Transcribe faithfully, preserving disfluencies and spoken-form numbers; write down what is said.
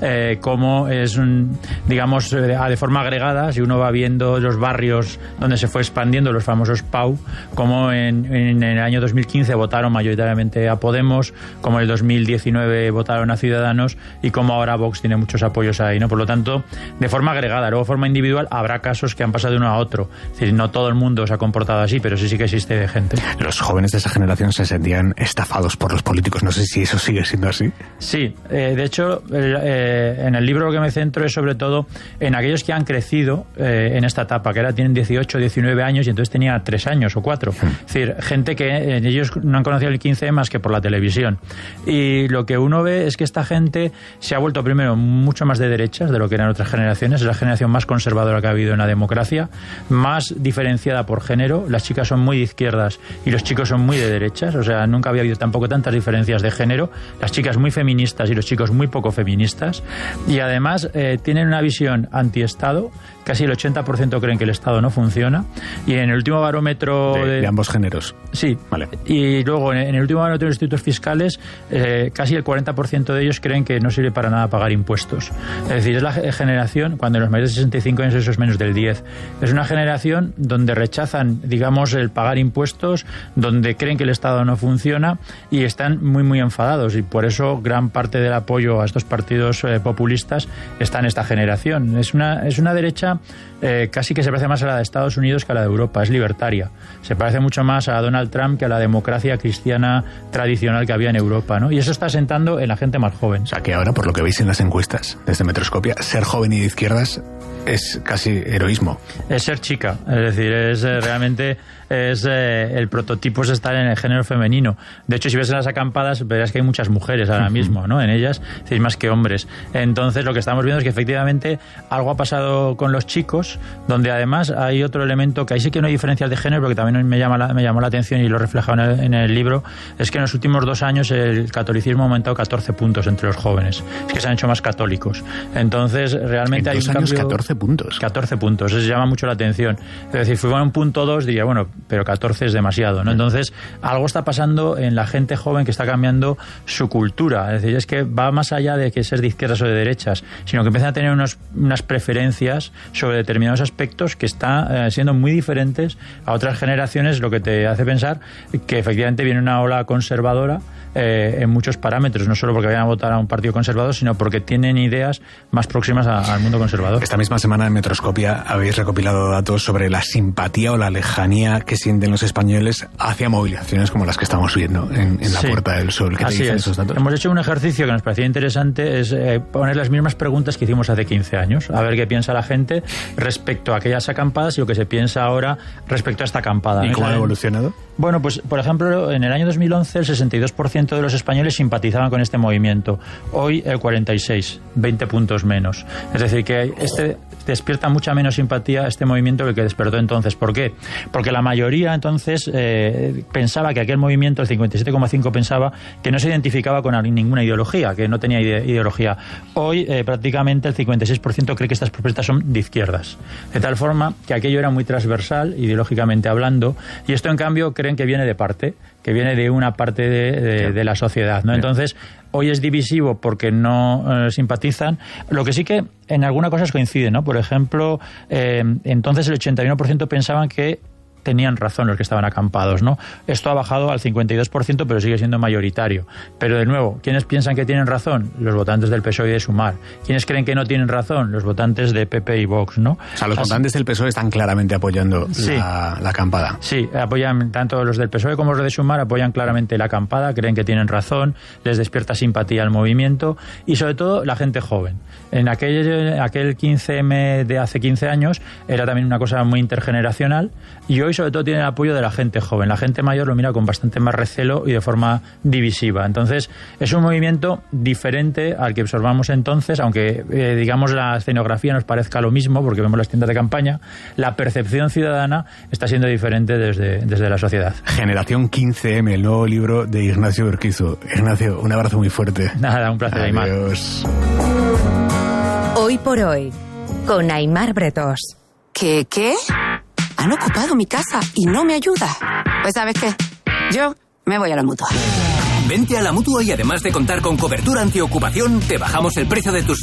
eh, cómo es, un, digamos, de forma agregada, si uno va viendo los barrios donde se fue expandiendo los famosos P A U, como en, en el año dos mil quince votaron mayoritariamente a Podemos, como en el dos mil diecinueve votaron a Ciudadanos y como ahora Vox tiene muchos apoyos ahí, ¿no? Por lo tanto, de forma agregada, luego de forma individual habrá casos que han pasado de uno a otro. Es decir, no todo el mundo se ha comportado así, pero sí sí que existe gente. Los jóvenes de esa generación se sentían estafados por los políticos. No sé si eso sigue siendo así. Sí, eh, de hecho, el, eh, en el libro lo que me centro es sobre todo en aquellos que han crecido eh, en esta etapa, que ahora tienen dieciocho, diecinueve años y entonces tenía tres años o cuatro. Hmm. Es decir, gente que eh, ellos no han conocido el quince eme más que por la televisión. Y lo que uno ve es que esta gente se ha vuelto primero mucho más de derechas de lo que eran otras generaciones. Es la generación más conservadora que ha habido en la democracia, más diferenciada por género. Las chicas son muy de izquierdas y los chicos son muy de derechas. O sea, nunca había habido tampoco tantas diferencias de género. Las chicas muy feministas y los chicos muy poco feministas. Y además eh, tienen una visión antiestado. Casi el ochenta por ciento creen que el Estado no funciona. Y en el último barómetro... De, de, de ambos géneros. Sí. Vale. Y luego, en, en el último barómetro de los institutos fiscales, eh, casi el cuarenta por ciento de ellos creen que no sirve para nada pagar impuestos. Es decir, es la generación, cuando los mayores de sesenta y cinco años eso es menos del diez, es una generación donde rechazan, digamos, el pagar impuestos, donde creen que el Estado no funciona y están muy, muy enfadados. Y por eso gran parte del apoyo a estos partidos eh, populistas está en esta generación. Es una, es una derecha Eh, casi que se parece más a la de Estados Unidos que a la de Europa, es libertaria. Se parece mucho más a Donald Trump que a la democracia cristiana tradicional que había en Europa, ¿no? Y eso está sentando en la gente más joven. O sea, que ahora, por lo que veis en las encuestas desde Metroscopia, ser joven y de izquierdas es casi heroísmo. Es ser chica, es decir, es eh, realmente es eh, el prototipo es estar en el género femenino. De hecho, si ves en las acampadas, verás que hay muchas mujeres ahora mismo, ¿no? En ellas, es decir, más que hombres. Entonces, lo que estamos viendo es que efectivamente algo ha pasado con los chicos, donde además hay otro elemento que ahí sí que no hay diferencias de género, porque también me, llama la, me llamó la atención y lo refleja en el, en el libro, es que en los últimos dos años el catolicismo ha aumentado catorce puntos entre los jóvenes. Es que se han hecho más católicos. Entonces, realmente en hay dos un años cambio... catorce puntos. catorce puntos, eso llama mucho la atención. Es decir, si fuera un punto dos, diría, bueno, pero catorce es demasiado, ¿no? Entonces, algo está pasando en la gente joven que está cambiando su cultura. Es decir, es que va más allá de que ser de izquierdas o de derechas, sino que empiezan a tener unos, unas preferencias sobre determinados aspectos que están eh, siendo muy diferentes a otras generaciones, lo que te hace pensar que efectivamente viene una ola conservadora eh, en muchos parámetros, no solo porque vayan a votar a un partido conservador, sino porque tienen ideas más próximas a, al mundo conservador. Esta misma semana en Metroscopia habéis recopilado datos sobre la simpatía o la lejanía que sienten los españoles hacia movilizaciones como las que estamos viendo en, en la sí. Puerta del Sol. ¿Qué te dicen esos datos? Hemos hecho un ejercicio que nos parecía interesante, es eh, poner las mismas preguntas que hicimos hace quince años, a ver qué piensa la gente respecto a aquellas acampadas y lo que se piensa ahora respecto a esta acampada. ¿Y ¿no? cómo ha evolucionado? Bueno, pues por ejemplo, en el año dos mil once el sesenta y dos por ciento de los españoles simpatizaban con este movimiento. Hoy el cuarenta y seis, veinte puntos menos. Es decir, que este despierta mucha menos simpatía este movimiento que el que despertó entonces. ¿Por qué? Porque la mayoría entonces eh, pensaba que aquel movimiento, el cincuenta y siete coma cinco pensaba que no se identificaba con ninguna ideología, que no tenía ide- ideología. Hoy eh, prácticamente el cincuenta y seis por ciento cree que estas propuestas son de izquierdas. De tal forma que aquello era muy transversal, ideológicamente hablando, y esto en cambio creen que viene de parte, que viene de una parte de, de, de la sociedad, ¿no? Entonces, hoy es divisivo porque no eh, simpatizan. Lo que sí que en algunas cosas coincide, ¿no? Por ejemplo, eh, entonces el ochenta y uno por ciento pensaban que tenían razón los que estaban acampados, ¿no? Esto ha bajado al cincuenta y dos por ciento, pero sigue siendo mayoritario. Pero de nuevo, ¿quiénes piensan que tienen razón? Los votantes del P S O E y de Sumar. ¿Quiénes creen que no tienen razón? Los votantes de P P y Vox, ¿no? O sea, los Así, votantes del P S O E están claramente apoyando sí, la, la acampada. Sí, apoyan, tanto los del P S O E como los de Sumar apoyan claramente la acampada, creen que tienen razón, les despierta simpatía al movimiento y sobre todo la gente joven. En aquel, aquel quince eme de hace quince años era también una cosa muy intergeneracional y hoy sobre todo tiene el apoyo de la gente joven. La gente mayor lo mira con bastante más recelo y de forma divisiva. Entonces, es un movimiento diferente al que observamos entonces, aunque eh, digamos la escenografía nos parezca lo mismo, porque vemos las tiendas de campaña, la percepción ciudadana está siendo diferente desde, desde la sociedad. Generación quince eme, el nuevo libro de Ignacio Urquizu. Ignacio, un abrazo muy fuerte. Nada, un placer, Aymar. Adiós. Hoy por hoy, con Aymar Bretos. ¿Qué, qué? Han ocupado mi casa y no me ayuda. Pues ¿sabes qué? Yo me voy a la Mutua. Vente a la Mutua y además de contar con cobertura antiocupación, te bajamos el precio de tus